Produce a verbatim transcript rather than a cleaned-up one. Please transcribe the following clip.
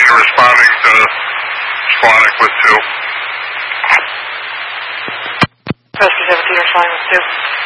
You're responding to Squanic with two. Rescue seventeen responding with two.